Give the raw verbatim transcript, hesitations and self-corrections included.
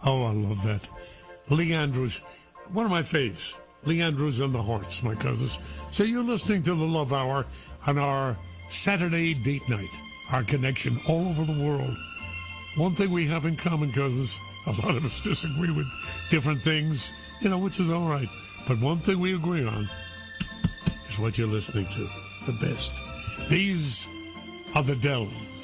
Oh, I love that. Lee Andrews, one of my faves. Lee Andrews and the Hearts, my cousins. So you're listening to the Love Hour on our Saturday date night. Our connection all over the world. One thing we have in common, cousins, a lot of us disagree with different things, you know, which is all right. But one thing we agree on is what you're listening to, the best. These are the Dells.